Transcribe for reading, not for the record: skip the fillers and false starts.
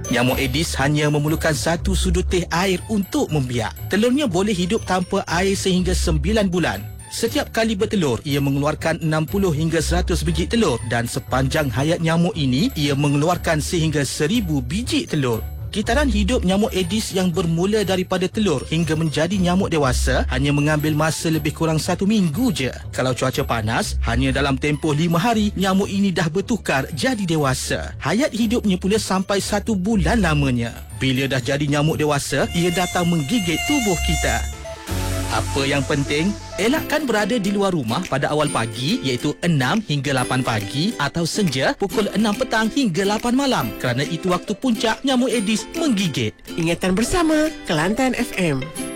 Nyamuk Aedes hanya memerlukan satu sudut teh air untuk membiak. Telurnya boleh hidup tanpa air sehingga 9 bulan. Setiap kali bertelur, ia mengeluarkan 60 hingga 100 biji telur dan sepanjang hayat nyamuk ini, ia mengeluarkan sehingga 1000 biji telur. Kitaran hidup nyamuk Aedes yang bermula daripada telur hingga menjadi nyamuk dewasa hanya mengambil masa lebih kurang 1 minggu je. Kalau cuaca panas, hanya dalam tempoh 5 hari, nyamuk ini dah bertukar jadi dewasa. Hayat hidupnya pula sampai 1 bulan lamanya. Bila dah jadi nyamuk dewasa, ia datang menggigit tubuh kita. Apa yang penting, elakkan berada di luar rumah pada awal pagi iaitu 6 hingga 8 pagi atau senja pukul 6 petang hingga 8 malam kerana itu waktu puncak nyamuk Aedes menggigit. Ingatan bersama Kelantan FM.